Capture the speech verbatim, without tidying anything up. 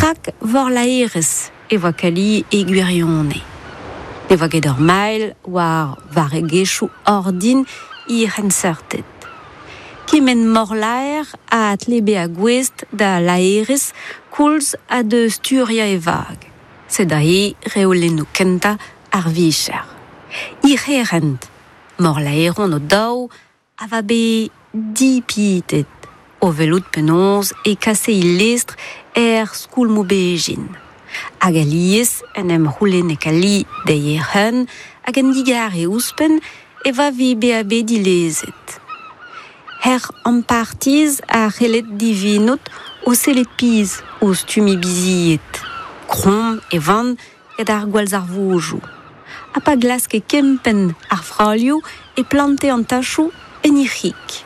Rak vor la eres e voa kali e gwirione. Ne voa ket ur mail war varegechou ordin i rensertet. Kimen morlaer a atlebe a gwest da la eres koulz a de sturia e vag. Se da e reoleno kenta ar vicher. I rerent, morlaeron o daou a va be di pitet. O velout penonz e kase i lestre er skoul mo beijin. Hag alies en em roulen e kali deie hun hag en digar e ouspen e va vi be a be di lezet. Her an partiz a relet divinot o selet piz o stumi biziet. Krom e van ed ar gwalz ar vojou. A pa glas ke kempen ar fralio e plante an tachou en irik.